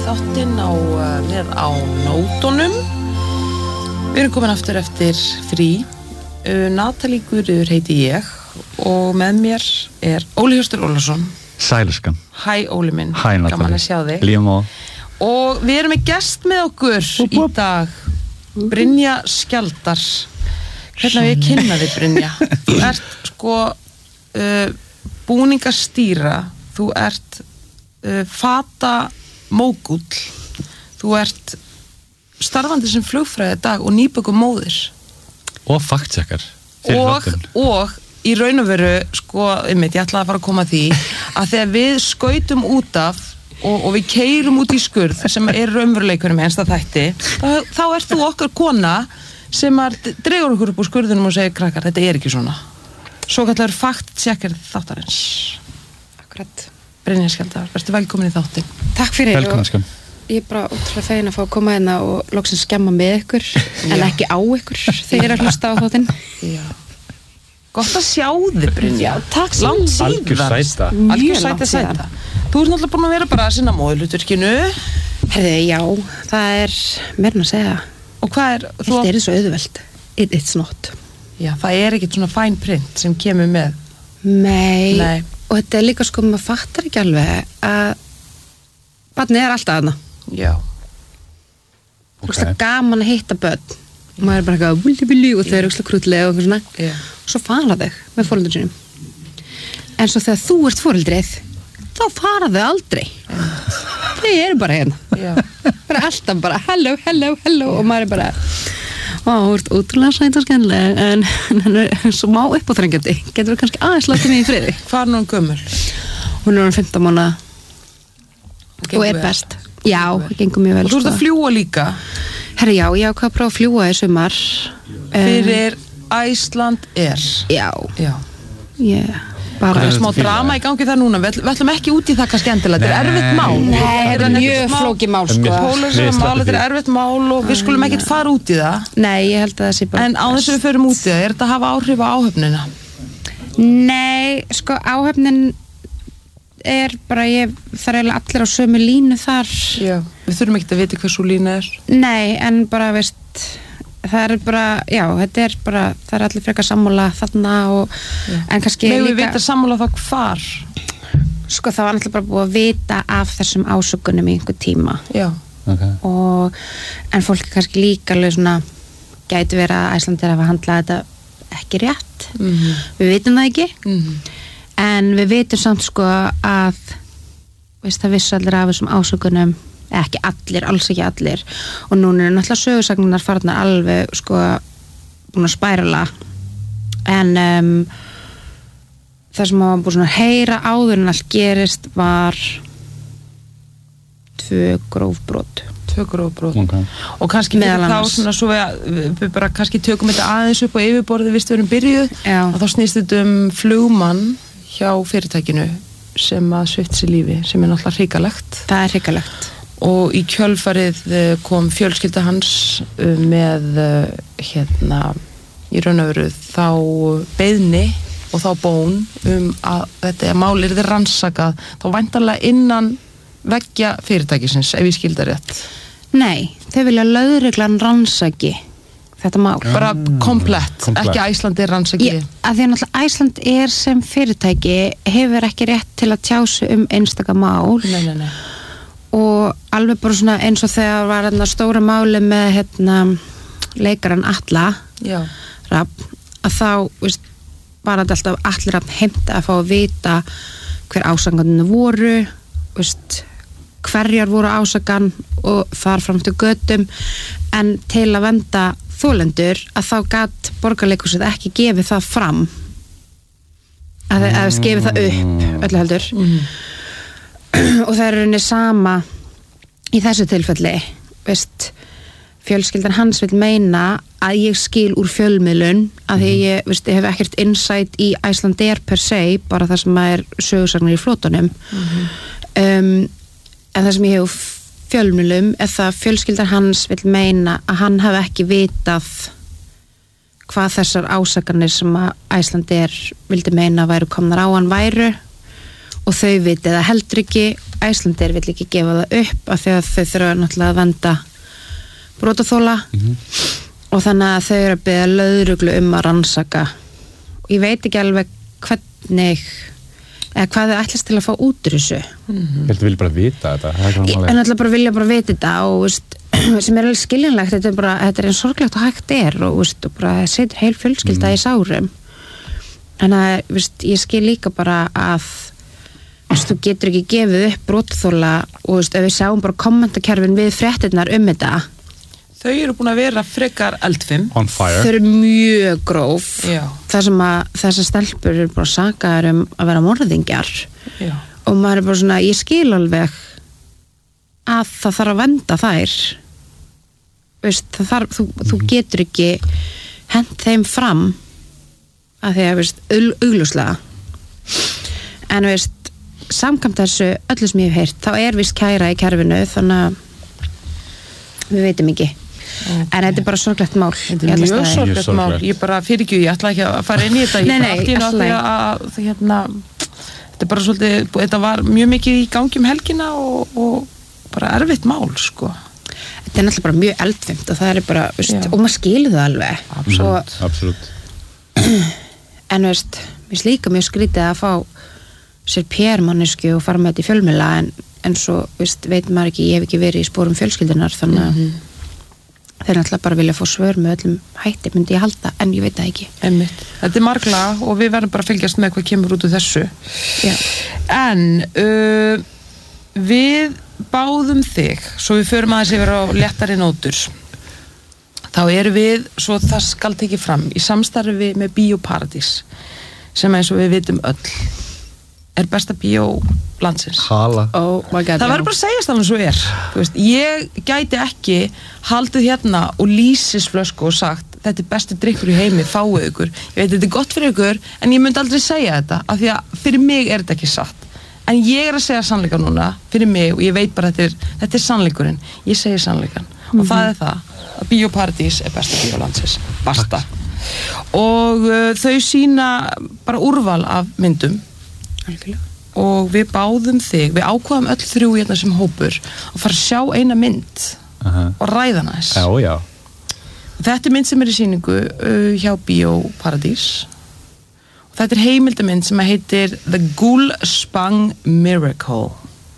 þáttinn með á nótunum. Við erum komin aftur eftir frí. Natalie Guðrður heiti ég og með mér Óli Hjörtur Ólafsson. Sæluskan. Hæ Óli minn. Hæ Natalie. Gaman að sjá þig. Líma. Og við erum með gest með okkur í dag. Brynja Skjaldar. Hvernig á ég að kynna þig, Brynja? Þú ert búningastýra. Þú ert fata mógull. Þú ert starfandi sem flugfræði dag og nýböku móðir. Og faktcheckar. Og í raun og veru, ég ætlaði að fara að koma að því, að þegar við skautum út af og við keyrum út í skurð sem raunveruleikurinn með einsta þætti, þá ert þú okkar kona sem dregur okkur upp úr skurðunum og segir, krakkar, þetta ekki svona. Svo kallar faktcheckar þáttarins. Akkurat. Brynja Skjaldar, verður velkomin í þáttin. Takk fyrir. Velkomin, sko. Ég bara ótrúlega fegin að fá að koma hérna og loksins skemma með ykkur, en ekki á ykkur þegar ég að hlusta á þáttinn. Já. Gott að sjá þig, Brynja. Takk svo. Langt síðan. Algjör sæta. Mjög langt síðan. Þú ert náttúrulega búin að vera bara að sinna móðurhlutverkinu. Herði, já, það meira að segja. Og hvað Þetta svo auðvelt. It's not. Já, það ekkert svona fine print sem kemur með. Nei. Og þetta líka maður fattar ekki alveg að barnið alltaf þarna. Já. Það gaman að hitta börn. Og maður bara eitthvað og þau eru krútlega og eitthvað svona. Yeah. Og svo fara þau með foreldrum sínum. En svo þegar þú ert foreldrið, þá fara þau aldrei. Þau eru bara hérna. Já. Bara alltaf bara hello og maður bara þú ert ótrúlega sæt og skemmtileg en svo má uppáþrengjandi. Getur þú kannski aðeins látið mig í friði? Hvað hún gömul? Hún hún 15 mánaða og best. Já, það gengur mjög vel. Og þú ert að fljúga líka? Herri, já, ég ákvað að prófa að fljúga í sumar. Fyrir Iceland Air? Já. Bara smá drama í gangi það núna. Við ætlum ekki út í það kannski endilega. Þetta erfitt mál. Nei, þetta mjög flókið mál, Pólusarmál, þetta erfitt mál og við skulum ekkert fara út í það. Nei, ég held að það sé bara. En á þess að við förum út í það, þetta að hafa áhrif á áhöfnina? Nei, áhöfnin bara, það allir á sömu línu þar. Já. Við þurfum ekkert að vita hversu lína Nei, en bara, það bara, já, þetta bara, það allir frekar sammála þarna en kannski líka... Megum við vita sammála það hvar? Það var náttúrulega bara búið að vita af þessum ásökunum í einhver tíma. Já. Okay. En fólk kannski líka alveg svona, gæti vera að Æslandir hafa handlað þetta ekki rétt. Við vitum það ekki. En við vitum samt að það vissu allir af þessum ásökunum, ekki allir, alls ekki allir, og núna náttúrulega sögursagnar farnar alveg búin að spærala en það sem var búin að heyra áður en allt gerist var 2 gróf brot. Okay. Og kannski fyrir þá svona svo við bara kannski tökum þetta aðeins upp á yfirborðið við erum byrjuð og þá snýst þetta flugmann hjá fyrirtækinu sem að svipti sér lífi, sem náttúrulega hrikalegt. Það hrikalegt. Og í kjölfarið kom fjölskylda hans með í raun og veru þá beiðni og þá bón að þetta mál yrði rannsakað þá væntanlega innan veggja fyrirtækisins, ef ég skilda rétt. Nei, þau vilja lögreglan rannsaki þetta mál. Bara komplett. Ekki Æslandir rannsaki. Að því að náttúrulega Æsland sem fyrirtæki hefur ekki rétt til að tjá sig einstaka mál. Nei. Og alveg bara svona eins og þegar var stóra máli með leikaran Atla Rapp, að þá var þetta alltaf Atli Rapp heimta að fá að vita hver ásakanirnir voru, hverjar voru ásakan og þar fram til götum, en til að vernda þolendur að þá gat Borgarleikhúsið ekki gefið það fram að gefið það upp öllu heldur. Og það henni sama í þessu tilfelli fjölskyldan hans vil meina að ég skil úr fjölmiðlun að því ég hef ekkert insight í Icelandair per se, bara það sem sögursagnar í flotunum en það sem ég hef fjölmiðlum það fjölskyldan hans vil meina að hann hafi ekki vitað hvað þessar ásakanir sem að Icelandair vildi meina væru komnar á hann væru og þau vitið það heldur ekki Icelandair vill ekki gefa það upp af því að þau þurfa náttúrulega að venda brotaþola og þannig að þau eru að biðja lögreglu að rannsaka. Ég veit ekki alveg hvernig eða hvað þau ætlast til að fá út úr þessu. Ég held að vilja bara vita þetta. En náttúrulega bara vilja bara vita þetta og veist, sem alveg skiljanlegt, þetta eins sorglegt og hægt og, veist, og bara setur heil fjölskylda í sárum. En að, veist, ég skil líka bara að veist, þú getur ekki gefið upp brotaþola og veist, ef við sjáum bara kommentakerfin við fréttirnar þetta. Þau eru búin að vera frekar eldfim. On fire. Þau eru mjög gróf. Já. Það sem að þessar stelpur eru bara sakaðar að vera morðingjar. Já. Og maður er bara svona, ég skil alveg að það þarf að venda þær. Veist, þú getur ekki hent þeim fram að því að, veist, augljóslega. En, veist, samkvæmt þessu öllu sem ég hef heyrt, þá er vist kæra í kerfinu, þannig að við veitum ekki. En þetta er bara sorglegt mál. Þetta er mjög sorglegt mál. Ég bara fyrirgjöf, ég ætla ekki að fara inn í þetta. Þetta er bara svolítið, þetta var mjög mikið í gangi helgina og bara erfitt mál, sko. Þetta er náttúrulega bara mjög eldfimt og það er bara, veist, og maður skilur það alveg. Absolutt. En veist, mér líka mjög skrítið að fá sér PR-mannesku og fara með þetta í fjölmiðla en svo, veist, veit maður ekki, ég hef ekki verið í spórum fjölskyldunar, þannig að þeir náttúrulega bara vilja fá svör með öllum hætti, myndi ég halda, en ég veit það ekki. Einmitt. Þetta er margla og við verðum bara að fylgjast með hvað kemur út úr þessu. Já. En við báðum þig, svo við förum aðeins yfir á léttari nótur. Þá erum við, svo það skal tekið fram, í samstarfi með Bíóparadís, sem eins og við vitum öll, er besta bíó landsins. Hala. Oh my God. Það verður bara að segjast alveg svo Þú veist, ég gæti ekki haldið hérna og lýsisflösku og sagt, þetta er besti drykkur í heimi, fáið ykkur. Ég veit, þetta er gott fyrir ykkur, en ég myndi aldrei segja þetta, af því að fyrir mig er þetta ekki satt. En ég er að segja sannleika núna, fyrir mig, og ég veit bara þetta er sannleikurinn. Ég segi sannleikan. Og það er það, að Bíóparadís er besta bíó landsins. Basta. Og þau sýna bara úrval af myndum. Algjörlega. Og við báðum þig, við ákvaðum öll þrjú hérna sem hópur og fara að sjá eina mynd og ræða hana þess. Já. Þetta er mynd sem er í sýningu hjá Bíóparadís og þetta er heimildamynd sem heitir The Gulspang Miracle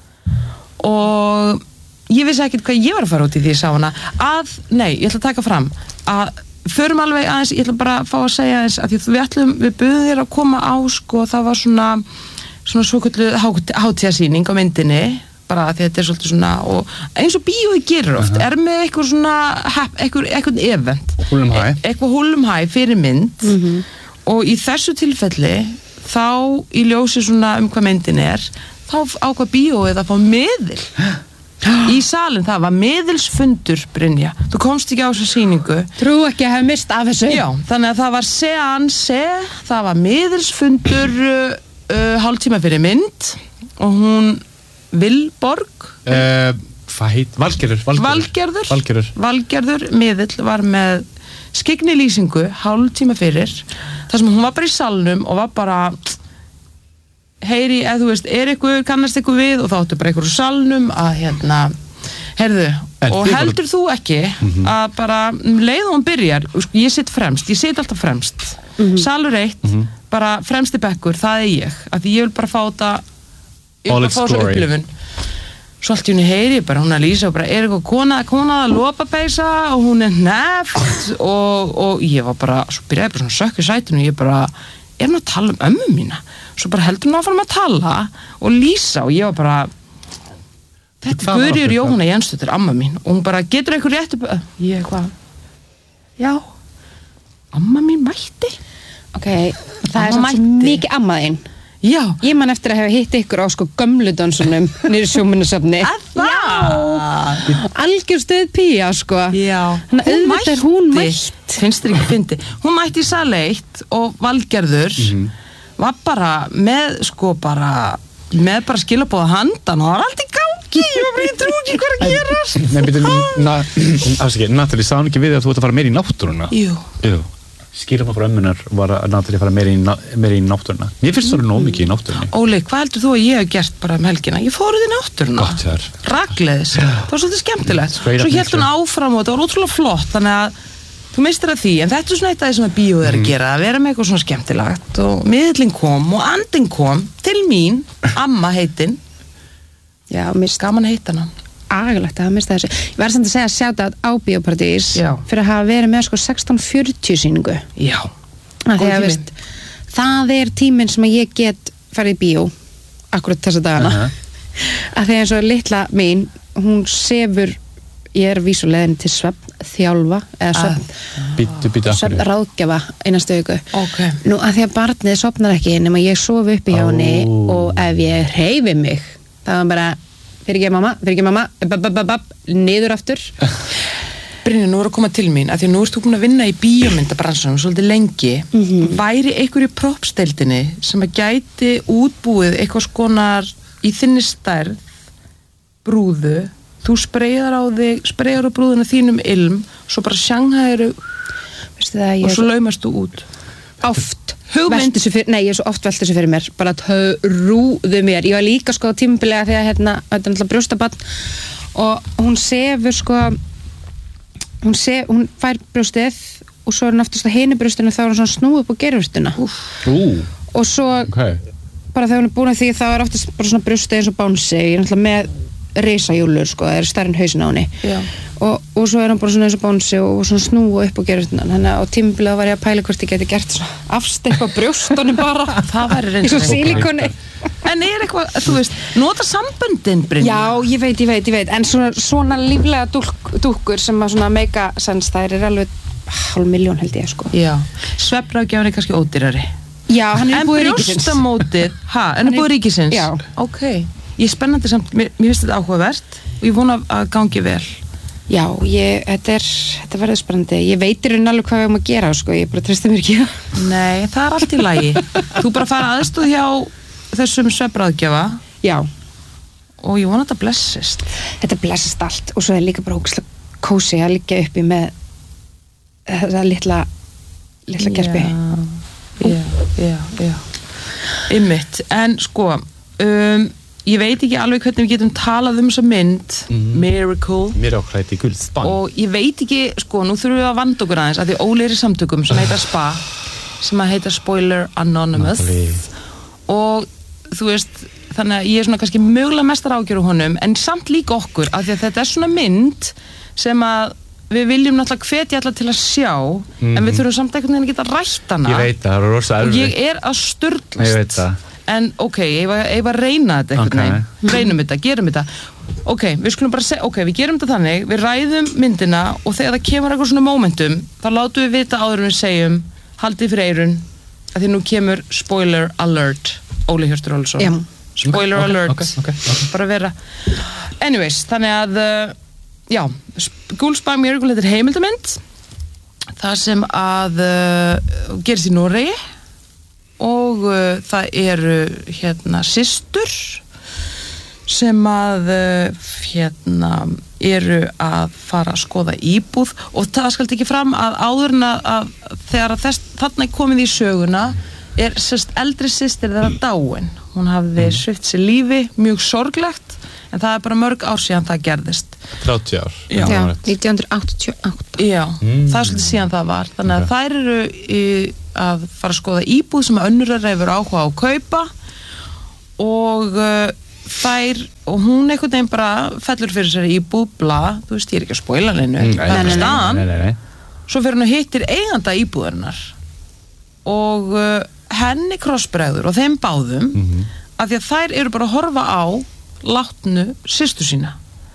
og ég vissi ekkert hvað ég var að fara út í því ég sá hana ég ætla að taka fram að förum alveg aðeins, ég ætla bara að fá að segja aðeins að við buðum þér að koma á sko, það var svona svokölluð hátíðasýning á myndinni bara að þetta er svolítið svona og eins og bíóið gerir oft er með eitthvað svona eitthvað event eitthvað húlum hæ fyrir mynd og í þessu tilfelli þá í ljósi svona hvað myndin er þá ákvað bíóið að fá miðil í salin, það var miðilsfundur Brynja, þú komst ekki á þessa sýningu Trú ekki að hafa mist af þessu Já, þannig að það var seanse það var miðilsfundur hálftíma fyrir mynd og hún Vilborg hvað heit? Valgerður miðill var með skyggni lýsingu hálftíma fyrir þar sem hún var bara í salnum og var bara heyri, eða þú veist, kannast ykkur við og þá áttu bara ykkur úr salnum að heyrðu, og heldur þú ekki að bara leið og hún byrjar, ég sit alltaf fremst salur 1 bara fremsti bekkur, það er ég af því ég vil bara fá þetta ég vil bara fá þessu upplifun svo allt í henni heyri ég bara, hún að lýsa og bara er eitthvað kona að lopapeysa og hún er neft og ég var bara, svo byrjaði bara svona sökk í sætinu og ég bara, er hún að tala um ömmu mína svo bara heldur hún áfram að tala og lýsa og ég var bara þetta er Guðríður Jóhanna Jensdóttir, amma mín og hún bara, getur eitthvað rétt upp ég eitthvað já, amma mín mætti Ok, það er svona mikið ammaðinn. Já. Ég man eftir að hafa hitt ykkur á sko gömlu dansunum niður sjóminnasafni. Já. Algjör stöð pía sko. Já. Hún mætt. Finnst þér ekki fyndi? Hún mætti í sal 1 og Valgerður var bara með sko með skilabóða handan og það var allt í gangi. Ég trú ekki hvað að gerast. Nei, Natalie, sá hún ekki við að þú ert að fara meira í náttúruna? Jú. skýrma frá ömmunar var að Natalie fara meira í náttúruna. Mér finnst það nóg mikið í náttúrunni. Óli, hvað heldur þú að ég hef gert bara helgina? Ég fór út í náttúruna. Gott þar. Ragleiðis. Það var svolítið skemmtilegt. Svo hélt hún áfram og það var ótrúlega flott, þannig að þú mistir að því, en þetta svona eitt af því sem að bíóið að gera, að vera með eitthvað svona skemmtilegt og miðillinn kom og andinn kom til mín, amma heitin. Já, gaman að heita hana. Agalegt að hafa mistað þessu. Ég verði samt að segja shout-out á Bíóparadís fyrir að hafa verið með 16:40 sýningu. Já. Þegar, það tíminn sem að ég get farið í bíó akkurat þessa dagana. Að því eins og litla mín, hún sefur, ég vísulegin til svefnþjálfa eða svefnráðgjafa einasta viku. Okay. Nú að því að barnið sofnar ekki nema ég sofi upp í hjá henni og ef ég hreyfi mig þá er bara fyrir ekki mamma niður aftur. Brynja, nú er að koma til mín að því að nú ert þú búin að vinna í bíómyndabransanum svolítið lengi. Væri einhver í proppsteildinni sem að gæti útbúið eitthvað skonar í þinni stærð brúðu, þú spreyjar á brúðuna þínum ilm, svo bara sjanghæru og svo laumast þú út. Oft velti þessu fyrir mér, bara trúðu mér. Ég var líka sko tímabilega þegar þetta er náttúrulega brjóstabarn og hún sefur hún fær brjóstið og svo er hún aftast á hinu brjóstinu þá er hún svona snúið upp á gerfurtuna og svo bara þegar hún er búin að því þá er oftast bara svona brjóstið eins og bánsi. Ég er náttúrulega með risajúlur sko, það er stærri en hausinn á henni og svo er hann bara svona eins og bánsi og svona snúa upp og gera þetta þannig að á tímabilið var ég að pæla hvort ég geti gert svona afsteypa brjóstunum bara það væri reynd í svo sílikoni en er eitthvað, þú veist, nota samböndin Brynja? Já, ég veit en svona líflega dúkkur sem að svona make sense, það er alveg 500.000 held ég sko. Já, svefnráðgjafan er kannski ódýrari. Já, hann er búið ríkisins. En brjóstamótið, hann er búið ríkisins? Já. Ok, ég er spennandi samt, mér finnst þetta áhugavert og ég vona að gangi vel. Já, þetta verður spennandi. Ég veitir alveg hvað við erum að gera, sko, ég bara treysti mér ekki. Nei, það er allt í lagi. Þú bara fara aðstóð hjá þessum svefnráðgjafa. Já. Og ég vona að þetta blessist. Þetta blessist allt og svo er líka bara ógeðslega kósi að liggja uppi með þetta litla gerpi. Já. Einmitt. En sko, ég veit ekki alveg hvernig við getum talað þessa mynd, Miracle í Gullspann. Og ég veit ekki, sko, nú þurfum við að vanda okkur aðeins að því Óli er í samtökum sem heitir SPA, sem heitir Spoiler Anonymous og þú veist, þannig að ég er svona kannski mögulega mestar ágjör á honum, en samt líka okkur, af því að þetta er svona mynd sem að við viljum náttúrulega hvetja alla til að sjá, en við þurfum samt einhvern veginn að geta rætt hana. Ég veit það er rosa erfitt. Og ég er að sturlast. Ég veit það. En ok, ég var að reyna þetta einhvern veginn. Reynum þetta, gerum þetta. Ok, við skulum bara segja, ok, við gerum þetta þannig, við ræðum myndina og þegar það kemur eitthvað svona momentum, þá látum við vita áður en við segjum, haldið fyrir eyrun, að því nú kemur spoiler alert, Óli Hjörtur Ólafsson. Já. Spoiler alert. Okay. Bara vera. Anyways, þannig að, já, Gullspann Miracle, þetta er heimildamynd, það sem að gerist í Noregi, og það eru systur sem að eru að fara að skoða íbúð og það skal ekki fram að áður en að þegar þarna er komið í söguna er eldri systir þeirra dáin. Hún hafði svipt sér lífi, mjög sorglegt, en það er bara mörg ár síðan það gerðist. 30 ár. Já, 1988. Já, það er svolítið síðan það var. Þannig að þær eru að fara að skoða íbúð sem önnur hefur áhuga á að kaupa og hún einhvern veginn bara fellur fyrir sér íbúð, þú veist, ég er ekki að spoila neinu, það er staðan. Svo fyrir hún og hittir eiganda íbúðarinnar og henni krossbregður og þeim báðum af því að þær eru bara að horfa á látnu systur sína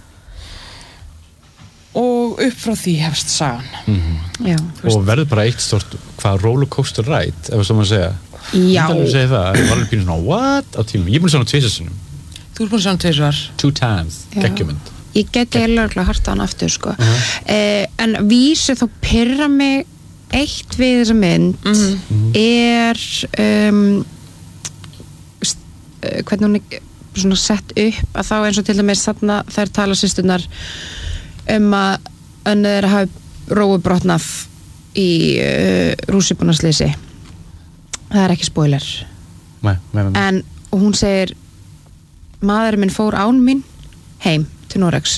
og upp frá því hefst sagan. Já. Og verður bara eitt stort rollercoaster ride, ef það maður segja. Já. Það segja það, ég var alveg pínu svona what á tímum, ég er búin að sjá hana 2 sinnum. Þú er búin að sjá hana 2 sinum? 2 times, geggjumynd. Ég geti eiginlega hart á hana aftur sko. En vísu þá pirra mig eitt við þessa mynd er hvernig hún er svona sett upp að þá eins og til dæmis þarna þær tala systurnar að önnur þeirra hafi rófubrotnað í rússíbanasleysi. Það ekki spoiler. Nei. En og hún segir maðurinn minn fór án mín heim til Noregs.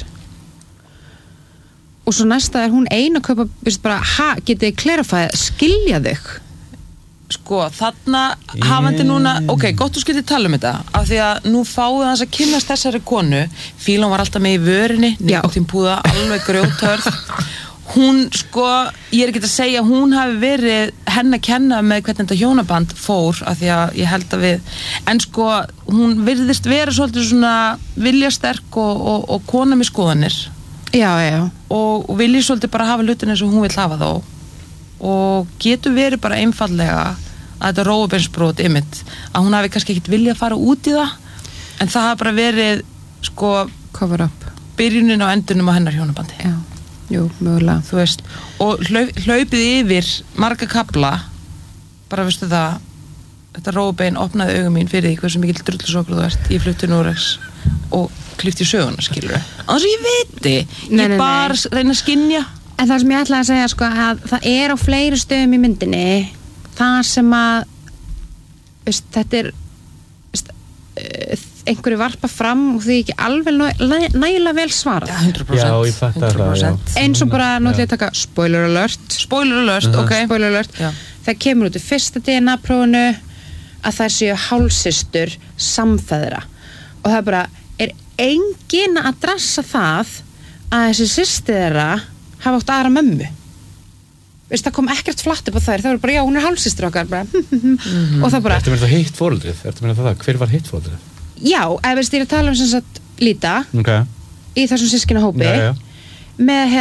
Og svo næsta hún ein að kaupa, veist bara, getið þið clarifæð, skilja þig? Sko, þarna hafandi núna, ok, gott þú skiltið tala þetta, af því að nú fáið hans að kynnast þessari konu, Fílan var alltaf með í vörinni, nikótínpúða, alveg grjóthörð. Hún, sko, ég ekki að segja, hún hafi verið henn að kenna með hvernig þetta hjónaband fór, af því að ég held að en sko, hún virðist vera svolítið svona viljasterk og kona með skoðanir. Já. Og vilji svolítið bara hafa hlutin eins og hún vill hafa þá. Og getur verið bara einfallega að þetta rófubeinsbrot að hún hafi kannski ekkert vilja að fara út í það, en það hafi bara verið sko cover up byrjunin á endunum á hennar hjónabandi. Já, jú, mögulega. Þú veist, og hlaupið yfir marga kafla, bara veistu það, þetta rófubein opnaði augun mín fyrir því hversu mikill drullusokkur þú ert. Ég flutti Noregs og klippti söguna, skilur annars ég viti, ég bara reyna að skynja. En það sem ég ætlaði að segja, sko, að það á fleiri stöðum í myndinni það sem að veist, þetta veist, einhverju varpa fram og því ekki alveg nægilega vel svarað. 100%. Já, ég fatta það. Eins og bara, nú ætlum ég að taka spoiler alert, ok. Spoiler alert. Það kemur út í fyrsta DNA-prófinu að þær séu hálfsystur samfeðra. Og það bara, enginn að drassa það að þessi systir þeirra hafa átt aðra mömmu. Veist, það kom ekkert flatt upp á þær. Það var bara, já, hún hálfsystir okkar. Og það bara... Ertu meina það hitt foreldrið? Hver var hitt foreldrið? Já, veist, ég að tala sem sagt Líta í þessum systkina hópi með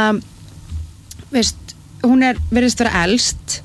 veist, hún virðist vera elst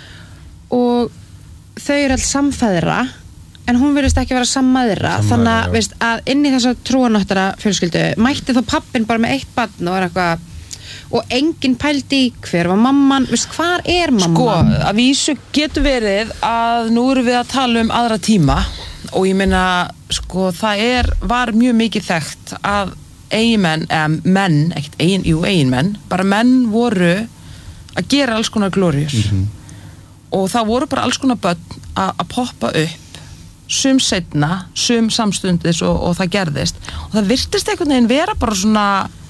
og þau alls samfæðra en hún virðist ekki vera sammæðra þannig að, veist, að inn í þessa trúanáttara fjölskyldu mætti þá pappin bara með 1 barn og var eitthvað og enginn pældi í hver var mamman, veist, hvar mamman? Sko, að vísu getur verið að nú erum við að tala aðra tíma og ég meina, sko, það var mjög mikið þekkt að eiginmenn, menn, ekkert eiginmenn, bara menn voru að gera alls konar glóriur og það voru bara alls konar börn að poppa upp sum seinna, sum samstundis og það gerðist og það virtist einhvern veginn vera bara svona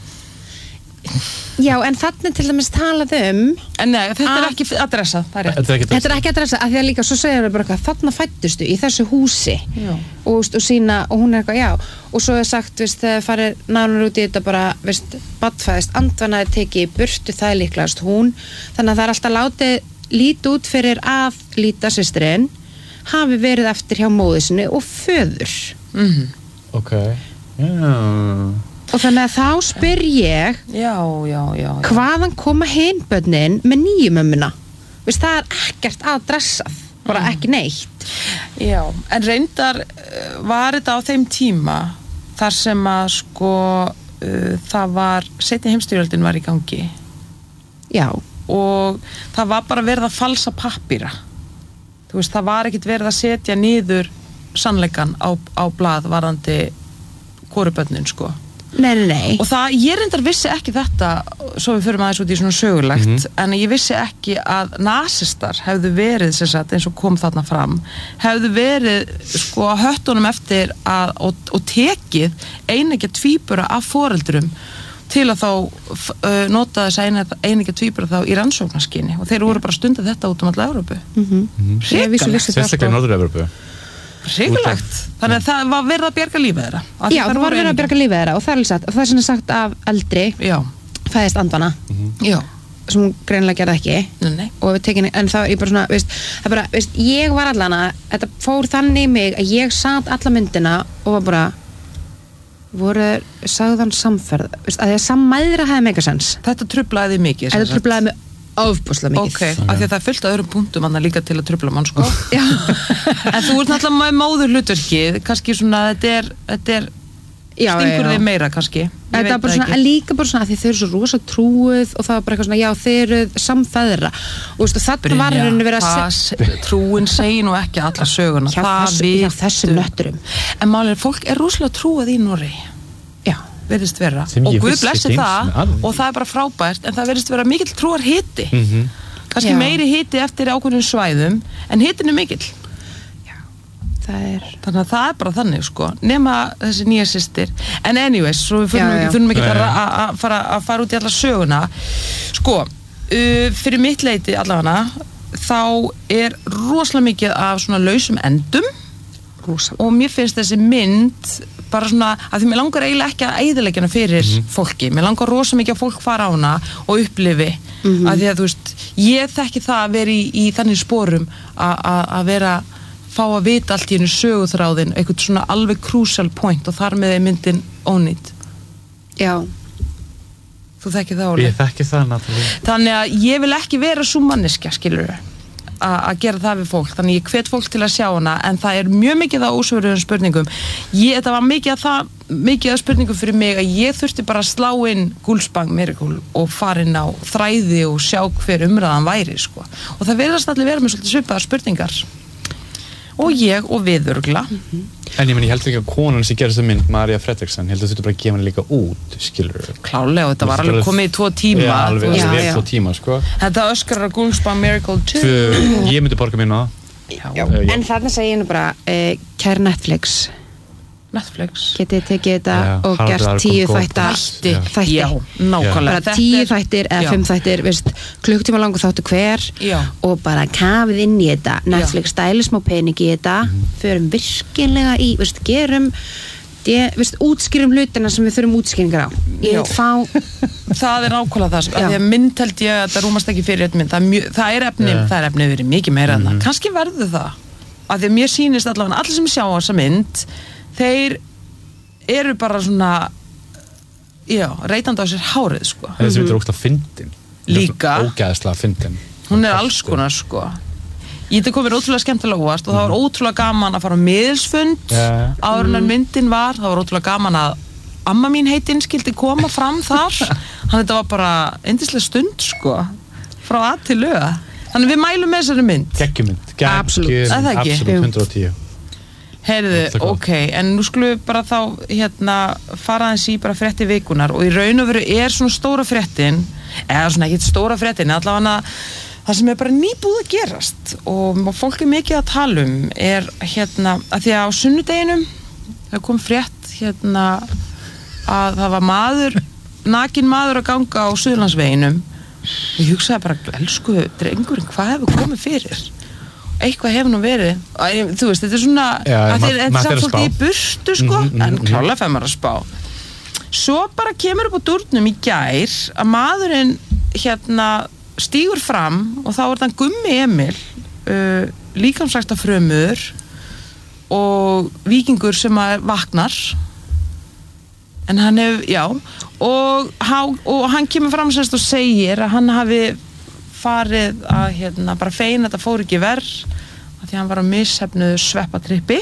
Já, en þannig til dæmis talað en nei, þetta ekki adressað, það rétt. Þetta ekki adressað, af því að líka svo segir við bara eitthvað, þarna fæddustu í þessu húsi og sína, og hún eitthvað, já og svo sagt, veist, þegar farið nánar út í þetta bara, veist, badfæðist andvanaði tekið í burtu, það líklegast hún þannig að það alltaf látið lítið út fyrir að Líta systirinn hafi verið eftir hjá móður sinni og föður Ok, já Og þannig að þá spyr ég Já. hvaðan koma hin börnin með nýju mömmuna? Veist, það ekkert að dressað, bara ekki neitt. Já, en reyndar var þetta á þeim tíma þar sem að sko það var, seinni heimsstyrjöldin var í gangi. Já. Og það var bara verið að falsa pappíra. Þú veist, það var ekkert verið að setja niður sannleikan á blað varðandi hvorubörnin, sko. Nei. Og það, ég reyndar vissi ekki þetta, svo við förum aðeins út í svona sögulegt, en ég vissi ekki að nasistar hefðu verið, sem sagt, eins og kom þarna fram, hefðu verið, sko, höttunum eftir og tekið einegja tvíbura af foreldrum til að þá nota þess einegja tvíbura þá í rannsóknarskyni og þeir voru bara stundið þetta út alla Evrópu. Sérstaklega í Norður-Evrópu. Hrikalegt. Þannig að það var verið að bjarga lífið þeirra. Já, það var verið að bjarga lífið þeirra og það er sagt, og það er sagt af eldri fæðist andvana sem hún greinilega gerði ekki Nei. og við tekin, en það er bara svona það bara, ég var allan að þetta fór þannig í mig að ég satt alla myndina og var bara sagðan samferð að því að sammæðra hefði megasens. Þetta truflaði mikið. Þetta truflaði mig ofbúslega mikið. Ok, af því að það er fullt af öðrum punktum annað líka til að trufla mann, sko. Já. En þú ert náttúrulega með móður hlutverkið, kannski svona, þetta er stingur þig meira, kannski. Þetta er bara svona, líka bara svona, því þau eru svo rosa trúið og það var bara eitthvað svona, já, þau eru samfæðra. Og þú veist, þetta var henni verið að trúin segir nú ekki alla söguna. Já, þessum nötturum. En málið, fólk er rosalega trúið í Noregi. Já. Verðist vera og Guð blessi það og það er bara frábært en það verðist vera mikill trúar hiti kannski meiri hiti eftir ákveðnum svæðum en hitin mikill. Þannig að það bara þannig sko, nema þessi nýja systir. En anyways, svo við þurfum ekki að fara út í alla söguna. Sko, fyrir mitt leiti allavega, þá rosalega mikið af svona lausum endum og mér finnst þessi mynd bara svona, að því mér langar eiginlega ekki að eyðileggja hana fyrir fólki. Mér langar rosa mikið að fólk fara á hana og upplifi að því að þú veist, ég þekki það að vera í þannig sporum að vera fá að vita allt í einu söguþráðin, eitthvað svona alveg crucial point og þar með myndin ónýtt. Já. Þú þekkir það, Óli? Ég þekki það, Natalie. Þannig að ég vil ekki vera sú manneskja, skilurðu, að gera það við fólk. Þannig ég hvet fólk til að sjá hana, en það mjög mikið á ósvöruðum spurningum. Þetta var mikið af spurningum fyrir mig að ég þurfti bara að slá inn Gulspang Miracle og fara inn á þræði og sjá hver umræðan væri, sko. Og það verðast allir vera með svolítið svipaðar spurningar. Og ég og viðurgla. En ég held ekki að konan sem gerði þessu mynd, Maria Fredriksson, held að þetta bara að gefa henni líka út, skilur. Klálega, þetta var alveg komið í 2 tíma. Já, alveg 2 tíma, sko. Þetta öskrar að Gulspang Miracle 2. Ég myndi borga mér ná. En þarna segi ég nú bara, kæra Netflix. Getið tekið þetta og gert 10 þætti. Já, nákvæmlega. Bara 10 þættir eða 5 þættir, veist, klukktíma langur þáttu hver og bara kafið inn í þetta. Netflix stæli smá pening í þetta, förum virkilega í, veist, gerum, veist, útskýrum hlutina sem við þurfum útskýringar á. Ég vil fá... Það nákvæmlega það, af því að mynd held ég að það rúmast ekki fyrir þetta mynd. Það er efnið verið mikið meira en það. Kannski verður það. Af því að mér sýnist allavega allir sem sjá á þessa mynd þeir eru bara svona reytandi á sér hárið, sko. Þessi mynd ógeðslega fyndin. Líka. Ógeðslega fyndin. Hún alls konar, sko. Þetta kom mér ótrúlega skemmtilega óvart og það var ótrúlega gaman að fara á miðilsfund áður en myndin var. Það var ótrúlega gaman að amma mín heitinn skildi koma fram þar. Þannig þetta var bara yndislega stund, sko. Frá A til Ö. Þannig við mælum með þessari mynd. Geggjumynd. Absolutt 110. Heyrðu, ok, en nú skulum við bara þá fara aðeins í bara frétti vikunar og í raun og veru svona stóra fréttin, eða svona ekkert stóra fréttin, allavega það sem bara nýbúið að gerast og fólk mikið að tala að því að á sunnudeginum það kom frétt að það var nakinn maður að ganga á Suðurlandsveginum og ég hugsaði bara, elsku drengurinn, hvað hefur komið fyrir? Eitthvað hefur nú verið, þú veist, þetta svona þetta samt svolítið í burtu, sko, en klálega fer maður að spá. Svo bara kemur upp á dúrnum í gær að maðurinn stígur fram og þá það Gummi Emil, líkamsræktafrömuður og víkingur sem vaknar, en hann og hann kemur fram og segir að hann hafi farið að bara feina þetta fór ekki verð af því hann var á mishefnuðu sveppatrippi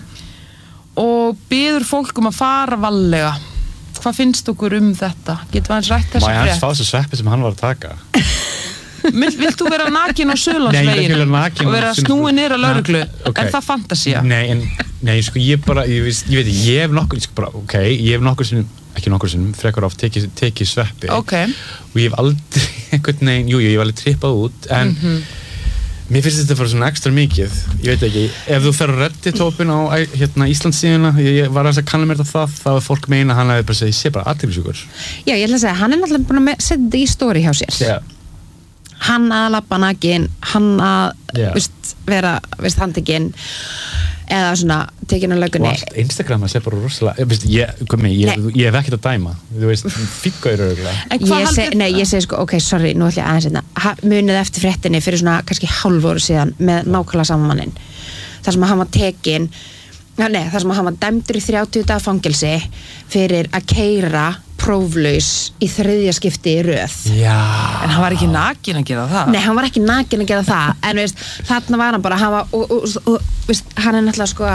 og biður fólk að fara varlega. Hvað finnst okkur þetta? Getum við aðeins rætt þessa frétt? Má ég hans fá þessu sveppi sem hann var að taka? Vilt þú vera nakin á Suðurlandsveginum og vera snúið niður á lögreglu? Er það fantasía? Nei, sko ég veit ekki, ég hef nokkur sinnum ekki nokkur sinnum, frekar oft tekið sveppi og ég hef aldrei einhvern veginn, ég hef alveg trippað út en mér finnst þetta bara svona ekstra mikið, ég veit ekki ef þú fer á Reddit-hópin á Íslandssíðuna, ég var að kanna mér það þá er fólk meina hann að ég sé bara athyglisjúkur. Já, ég ætla að segja, hann náttúrulega búin að setja þetta í story hjá sér hann að labba nakin, hann að vera handtekinn eða svona tekin á löggunni og allt Instagram að sé bara rosalega ég hef ekkert að dæma þú veist, fíkaður Nei, ég segi sko, ok, sorry, nú ætla ég aðeins munið eftir fréttinni fyrir svona kannski hálfóru síðan með nákvæmlega samanmannin þar sem að hann var tekin þar sem að hann var dæmdur í 30 daga fangelsi fyrir að keyra próflaus í 3. skipti í röð. Já. En hann var ekki nakinn að gera það? Nei, hann var ekki nakinn að gera það, en veist, þarna var hann bara, og veist, hann náttúrulega sko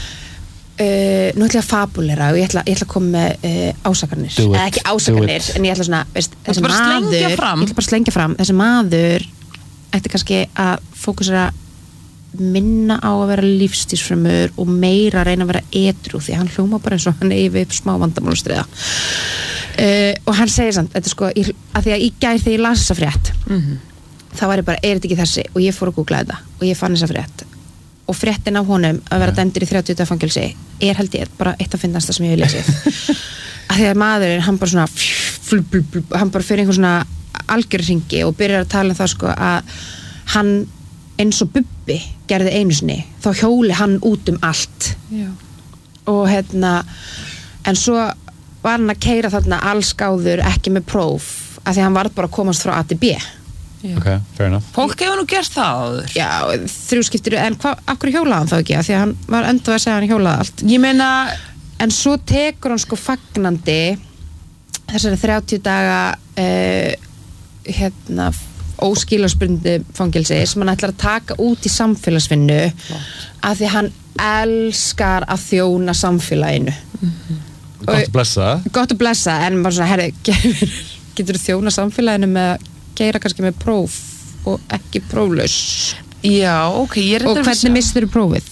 nú ætla ég að fabulera og ég ætla að koma með ásakanir. Ekki ásakanir, en ég ætla svona, veist, þessi maður, ég ætla bara að slengja fram, þessi maður ætti kannski að fókusera minna á að vera lífstísfrömmur og meira að reyna að vera edrú því hann hljóma bara eins og hann yfir upp smá vandamálustriða og hann segir samt, þetta sko að því að í gær þegar ég las þessa frétt þá var ég bara, þetta ekki þessi og ég fór að googla þetta og ég fann þessa frétt og fréttin af honum að vera dæmdur í 30 daga fangelsi held ég bara eitt af fyndnasta sem ég hef lesið að því að maðurinn, hann bara svona hann bara fyrir einhvern svona algjörringi og byrjar að tala það sko að hann eins og Bubbi gerði einu sinni, þá hjóli hann út allt og en svo var hann að keyra þarna allsgáður ekki með próf, að því hann varð bara að komast frá A til B. Ok, fair enough. Fólk hefur nú gert það áður. Já, 3 skiptir, en akkur hjólaði hann þá ekki, að því að hann var endað að segja hann hjólaði allt. Ég meina, en svo tekur hann sko fagnandi þessari 30 daga óskilarsbundnu fangelsi sem hann ætlar að taka út í samfélagsvinnu að því hann elskar að þjóna samfélaginu. Gott að blessa, en bara svona, herri, getur þú þjóna samfélaginu með að keyra kannski með próf og ekki próflaus? Já, ok, og hvernig mistur þú prófið?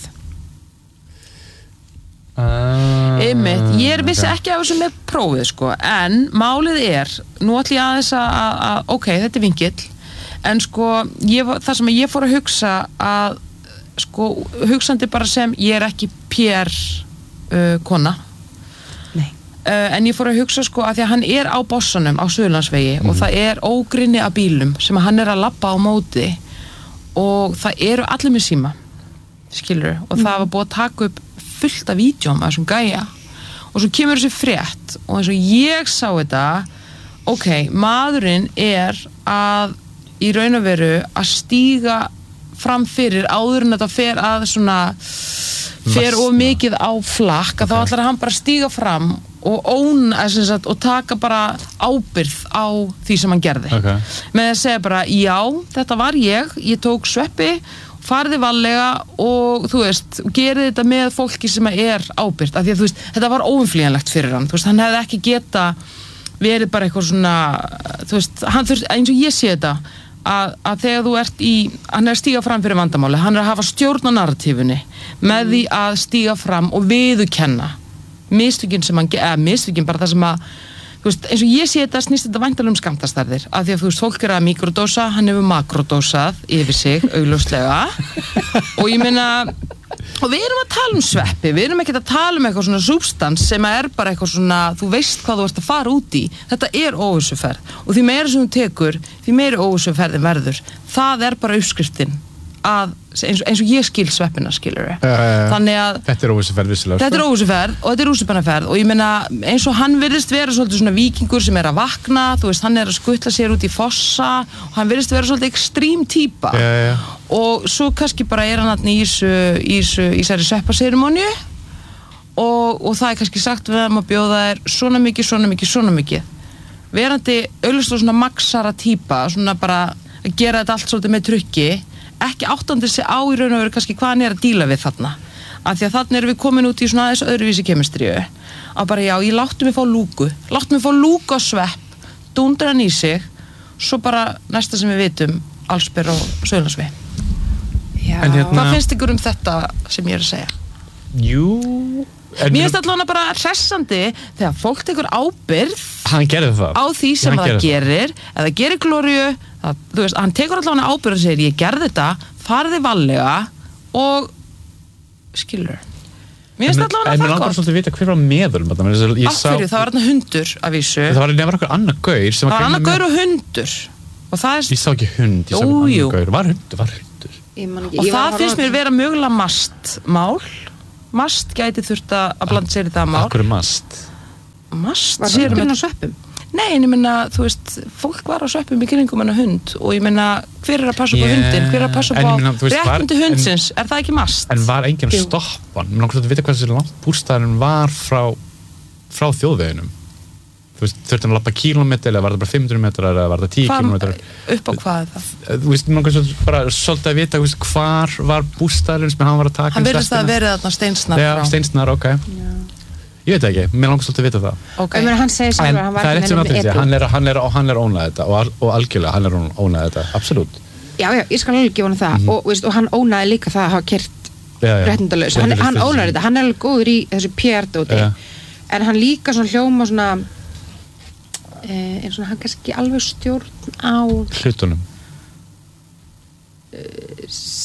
Einmitt, ég vissi ekki af þessu með prófið sko, en málið nú ætlum ég aðeins að ok, þetta er vingill, en sko það sem ég fór að hugsa að sko, hugsandi bara sem ég ekki PR kona. En ég fór að hugsa sko að því að hann á Bossanum á Suðurlandsvegi og það ógrynni af bílum sem hann að labba á móti og það eru allir með síma, skilur, og það var búið að taka upp fullt af vídjóm af þessum gæja og svo kemur þessi frétt og eins og ég sá þetta, ok, maðurinn að í raun og veru að stíga fram fyrir áður en þetta fer að svona fer of mikið á flakk að þá ætlar hann bara að stíga fram og taka bara ábyrgð á því sem hann gerði með að segja bara, já, þetta var ég tók sveppi, farði varlega og þú veist, gerði þetta með fólki sem ábyrgð, af því að þú veist, þetta var óumflýjanlegt fyrir hann, þú veist, hann hefði ekki geta verið bara eitthvað svona, þú veist, hann þurft, eins og ég sé þetta að þegar þú hann að stíga fram fyrir vandamáli, hann að hafa stjórn á narratífunni með því að stíga fram og viðurkenna mistökin sem mistökin bara það sem þú veist, eins og ég sé þetta snýst þetta væntanlega skammtastærðir, af því að þú veist, fólk að mikrodósa, hann hefur makrodósað yfir sig, augljóslega og ég meina og við erum að tala sveppi, við erum ekki að tala eitthvað svona substans sem bara eitthvað svona, þú veist hvað þú ert að fara út í, þetta óvissuferð og því meira sem þú tekur, því meira óvissuferðin verður, það bara uppskriftin að, eins og ég skil sveppina, skilur þannig að þetta óvissuferð vissulega þetta óvissuferð og þetta rússipannaferð og ég meina eins og hann virðist vera svolítið svona víkingur sem að vakna, þú veist, hann að skutla sér út í fossa og hann virðist vera svolítið ekstrím típa og svo kannski bara hann í þessari sveppaserimóníu og það kannski sagt við að bjóða svona mikið verandi augljóst og svona maxara típa, svona bara að gera þetta allt svolítið með trukki ekki áttandi sig á í raun og veru kannski hvað hann að díla við þarna af því að þarna erum við komin út í svona aðeins öðruvísi kemistríu að bara já, ég láttu mig fá lúku á svepp, dúndra hann í sig svo bara næsta sem við vitum allsber og Suðurlandsvegi. Hvað finnst ykkur þetta sem ég að segja? Jú mér finnst allavega bara hressandi þegar fólk tekur ábyrgð hann gerði það á því sem það gerir eða gerir glóriu, þú veist, hann tekur allavega ábyrgð og segir, ég gerði þetta farði varlega og skilur mér finnst allavega það langar svolítið að vita hver var meðul af hverju, það var hérna hundur af vísu það var nefnir okkur annar gaur það var annar gaur og hundur og það ég sá ekki hund, ég sá annar gaur var hundur og það finnst mér vera mögulega mast gæti þurft að blanda sér í það mál. Akkur mast? Var hundurinn á sveppum? Nei, en ég meina, þú veist, fólk var á sveppum í kringum en hund og ég meina, hver að passa upp á hundin? Hver að passa upp á réttindi hundsins? Það ekki mast? En var enginn að stoppa hann? Mér langar að vita hvað þessi langt bústaðurinn var frá þjóðveginum. Þú veist, þurfti hann að labba kílómetri eða var það bara 500 metrar eða var það 10 kílómetrar? Upp á hvað það? Þú veist, mér langar bara svolítið að vita hvar var bústaðurinn sem hann var að taka hann virðist að verið þarna Steinsnar frá. Já, Steinsnar, ok. Já. Ég veit ekki, mér langar svolítið að vita það. Okay. Hann segir sjálfur að hann var ekki með edru. Hann er ónað þetta og algjörlega hann er ónað þetta, absolutt. Já, ég skal alveg gefa hann það og hann ónaði líka það að hafa kert réttindalaus. Hann ónaði þetta, hann er alveg góður í þessu PR-dóti en hann líka svona hljóma svona eins og hann kannski alveg stjórn á hlutunum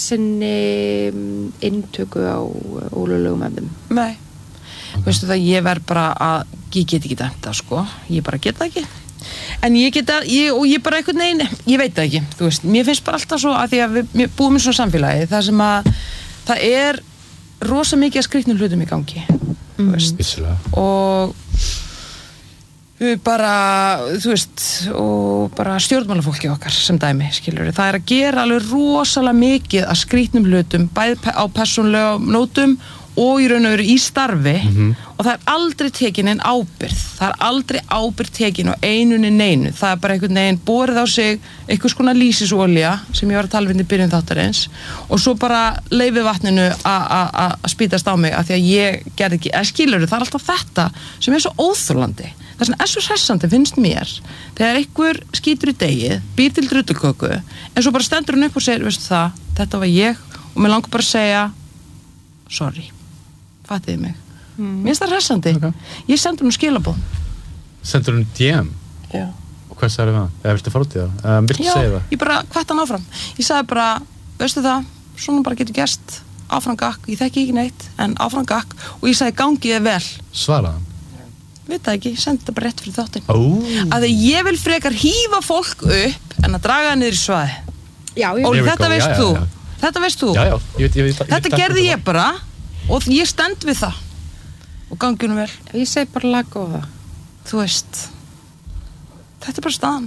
sinni inntöku á ólöglegum efnum. Nei. Veistu það, ég verð bara að ég get ekki dæmt það, sko. Ég bara get það ekki. En ég bara einhvern veginn, ég veit það ekki, þú veist, mér finnst bara alltaf svo að því að við búum í svona samfélagi, það sem að það rosa mikið að skrýtnum hlutum í gangi, þú veist, og við bara, þú veist, og bara stjórnmálafólki okkar sem dæmi, skilur við, það að gera alveg rosalega mikið að skrýtnum hlutum, bæði á persónlegum nótum og í raun og veru í starfi og það aldrei tekin einn ábyrgð, það aldrei ábyrgð tekin á einunni neinu, það bara einhvern veginn borið á sig einhvers konar lýsisolía sem ég var að tala við í byrjun þáttarins og svo bara leyfið vatninu að spýtast á mig af því að ég gerði ekki, skilur það alltaf þetta sem svo óþolandi, það sem svo hressandi finnst mér þegar einhver skýtur í degið, býr til drulluköku en svo bara stendur hann upp og segir, veistu það, þetta var ég og mér langar bara að segja sorry, fattiði mig. Mér finnst það hressandi. Ég sendur hún skilaboð. Sendur hún DM? Já. Og hvað sagði það? Eða viltu fara út í það? Viltu segja það? Ég bara hvett hann áfram. Ég sagði bara, veistu það, svona bara getur gerst áfram gakk, ég þekki ekki neitt en áfram gakk og ég sagði gangið þið vel. Svaraði hann? Veit það ekki, ég sendi þetta bara rétt fyrir þáttinn. Að ég vil frekar hífa fólk upp en að draga það niður í svaði. Já, Óli, þetta veist þú. Þetta veist þú. Já, þetta gerði ég bara og ég stend við það og gangjunum vel. Ég segi bara laga á það. Þú veist, þetta bara staðan.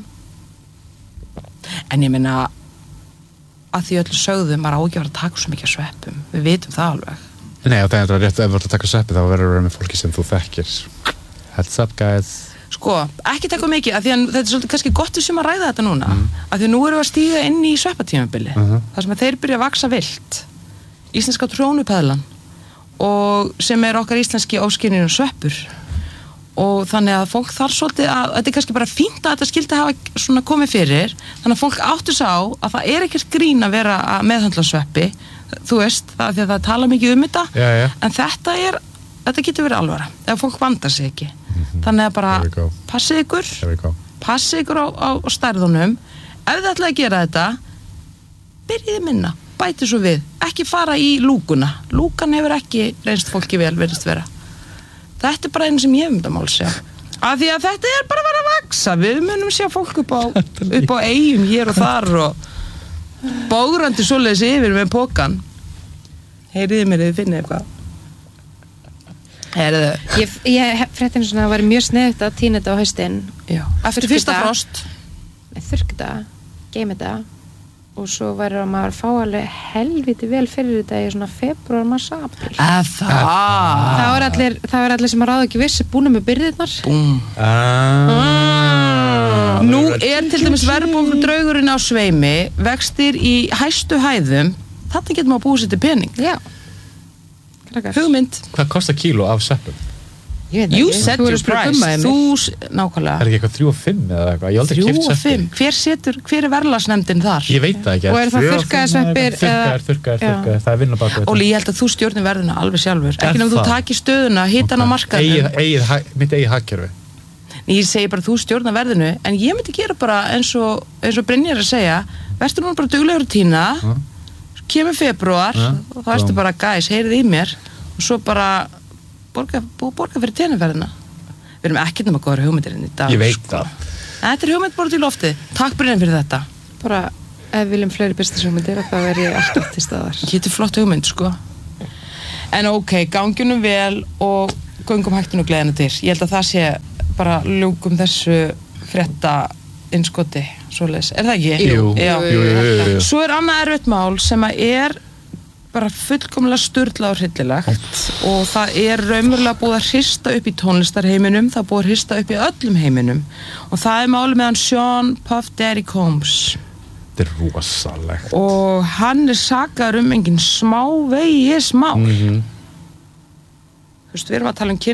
En ég meina að því öllu sögðum maður á ekki að vera að taka svo mikið sveppum. Við vitum það alveg. Nei, það rétt, ef þú ert að taka sveppi þá verður að vera með fólki sem þú þekkir. Heads up, guys. Sko, ekki taka mikið, af því að þetta svolítið kannski gott við sem að ræða þetta núna, af því að nú erum við að stíga inn í sveppatímabili, þar sem að þeir byrja að vaksa vilt. Íslenska trónupeðlan og sem okkar íslenski óskynjur sveppur og þannig að fólk þarf svolítið að þetta kannski bara fínt að þetta skildi hafa svona komið fyrir, þannig að fólk áttu sá að það ekkert grín að vera að meðhandla sveppi, þú veist, það því að það tala mikið þetta, en þetta getur verið alvara, ef fólk vandar sig ekki. Þannig að bara passið ykkur á stærðunum, ef þið ætlaði að gera þetta, byrjiði minna. Bæti svo við, ekki fara í lúkuna hefur ekki reynst fólki vel verðist vera. Þetta bara einu sem ég þetta mál segja af því að þetta bara að vera að vaksa við munum sjá fólk upp á eigum hér og þar og bógrandi svoleiðis yfir með pokan. Heyriði mér þið finnið eitthvað ég frétti eins og það var mjög sniðugt að tína þetta á haustinn eftir fyrsta frost þurrka þetta, geima þetta og svo verður maður að fá alveg helviti vel fyrir þetta í svona febrúar, mars, apríl. Það er allir sem að ráða ekki vissi búin með byrðirnar. Nú til dæmis verðbólgudraugurinn á sveimi, vextir í hæstu hæðum, þarna getur maður að búið sér til pening. Já. Hugmynd. Hvað kostar kíló af sveppum? You set your price. Nákvæmlega. Ekki eitthvað 3 og 5 eða eitthvað? Ég aldrei keypt sveppi. 3 og 5. Hver verðlagsnefndin þar? Ég veit það ekki. Og það þurrkaðir sveppir? Þurrkaðir. Það vinna bak við þetta. Óli, ég held að þú stjórnir verðina alveg sjálfur. Ekki nefnum þú takir stöðuna, hitan á markaðnum. Mitt eigið hagkerfi. Ég segi bara þú stjórnar verðinu, en ég myndi gera bara eins og Brynjar að segja, verður núna bara duglegur tína, kemur febrúar og þá ertu bara, guys, heyrið í mér og svo bara borga fyrir tenaferðina. Við erum ekkert nema góður hugmyndirinn í dag. Ég veit það. Þetta hugmynd bara til loftið. Takk Brynjar fyrir þetta. Bara, ef við viljum fleiri business-hugmyndir, þá er ég alltaf til staðar. Þetta flott hugmynd, sko. En ok, gangjunum vel og göngum hægtinu og gleðina til. Ég held að það sé bara ljúkum þessu frétta innskoti, svoleiðis. Er það ekki? Jú. Svo annað erfitt mál sem að bara fullkomlega sturlað og hryllilegt og það raunverulega búið að hrista upp í tónlistarheiminum, það búið að hrista upp í öllum heiminum og það málið með hann Sean Puff Daddy Combs. Þetta rosalegt. Og hann sakaður engin smá vegis mál. Þú veist, við erum að tala